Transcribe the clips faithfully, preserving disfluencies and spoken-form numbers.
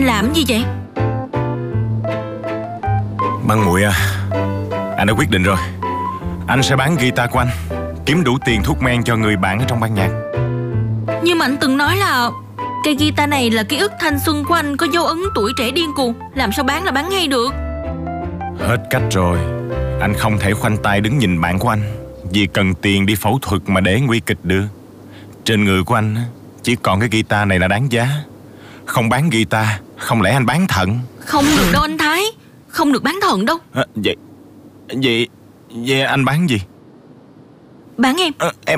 Anh làm gì vậy? Băng muội à, anh đã quyết định rồi. Anh sẽ bán guitar của anh, kiếm đủ tiền thuốc men cho người bạn ở trong ban nhạc. Nhưng mà anh từng nói là cây guitar này là ký ức thanh xuân của anh, có dấu ấn tuổi trẻ điên cuồng. Làm sao bán là bán ngay được? Hết cách rồi. Anh không thể khoanh tay đứng nhìn bạn của anh vì cần tiền đi phẫu thuật mà để nguy kịch được. Trên người của anh chỉ còn cái guitar này là đáng giá. Không bán guitar, không lẽ anh bán thận? Không được đâu anh Thái, không được bán thận đâu. À, vậy, vậy, vậy anh bán gì? Bán em. À, em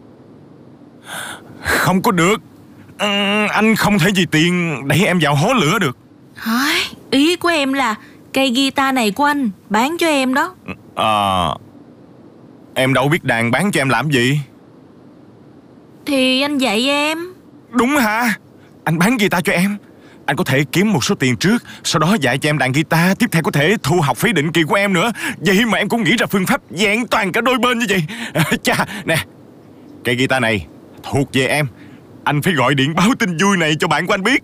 không có được. à, Anh không thể vì tiền đẩy em vào hố lửa được. Hả? Ý của em là cây guitar này của anh bán cho em đó. À, em đâu biết đàn, bán cho em làm gì? Thì anh dạy em. Đúng hả? Anh bán guitar cho em, anh có thể kiếm một số tiền trước, sau đó dạy cho em đàn guitar. Tiếp theo có thể thu học phí định kỳ của em nữa. Vậy mà em cũng nghĩ ra phương pháp vẹn toàn cả đôi bên như vậy. à, Chà, nè, cây guitar này thuộc về em. Anh phải gọi điện báo tin vui này cho bạn của anh biết.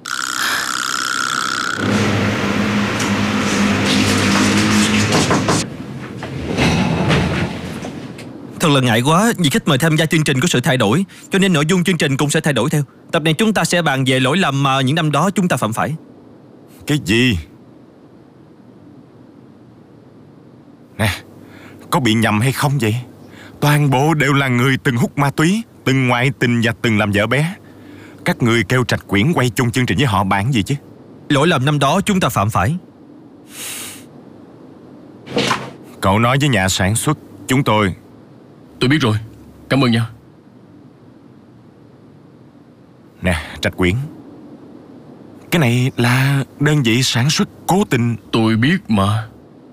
Thật là ngại quá, vì khách mời tham gia chương trình có sự thay đổi, cho nên nội dung chương trình cũng sẽ thay đổi theo. Tập này chúng ta sẽ bàn về lỗi lầm mà những năm đó chúng ta phạm phải. Cái gì? Nè, có bị nhầm hay không vậy? Toàn bộ đều là người từng hút ma túy, từng ngoại tình và từng làm vợ bé. Các người kêu Trạch Quyển quay chung chương trình với họ bàn gì chứ? Lỗi lầm năm đó chúng ta phạm phải. Cậu nói với nhà sản xuất chúng tôi. Tôi biết rồi, cảm ơn nha. Nè Trạch Quyển, cái này là đơn vị sản xuất cố tình. Tôi biết mà.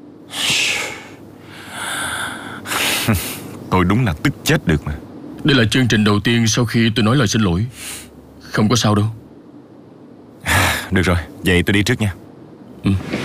Tôi đúng là tức chết được mà. Đây là chương trình đầu tiên sau khi tôi nói lời xin lỗi. Không có sao đâu. Được rồi, vậy tôi đi trước nha. Ừ.